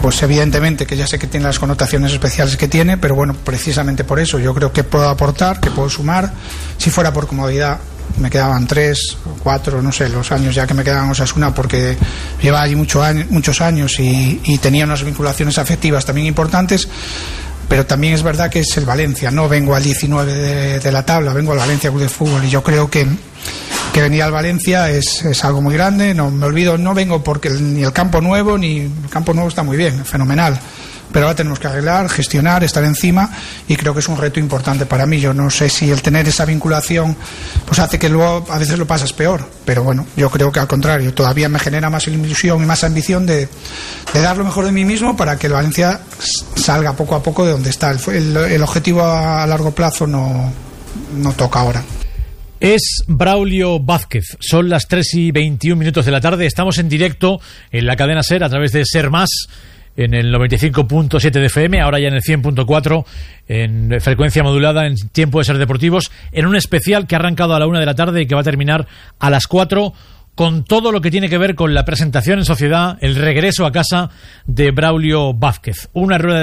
pues evidentemente que ya sé que tiene las connotaciones especiales que tiene, pero bueno, precisamente por eso yo creo que puedo aportar, que puedo sumar. Si fuera por comodidad me quedaban 3 o 4, no sé, los años ya que me quedaban Osasuna, porque lleva allí muchos años y tenía unas vinculaciones afectivas también importantes. Pero también es verdad que es el Valencia, no vengo al 19 de la tabla, vengo al Valencia Club de Fútbol, y yo creo que venir al Valencia es algo muy grande. No me olvido, no vengo porque ni el campo nuevo está muy bien, fenomenal, pero ahora tenemos que arreglar, gestionar, estar encima, y creo que es un reto importante para mí. Yo no sé si el tener esa vinculación pues hace que luego a veces lo pasas peor, pero bueno, yo creo que al contrario, todavía me genera más ilusión y más ambición de dar lo mejor de mí mismo para que el Valencia salga poco a poco de donde está. El objetivo a largo plazo no toca ahora. Es Braulio Vázquez. Son las 3:21 de la tarde. Estamos en directo en la cadena SER a través de SER Más, en el 95.7 de FM, ahora ya en el 100.4 en frecuencia modulada, en Tiempo de Ser Deportivos, en un especial que ha arrancado a la 1 de la tarde y que va a terminar a las 4, con todo lo que tiene que ver con la presentación en sociedad, el regreso a casa de Braulio Vázquez. Una rueda de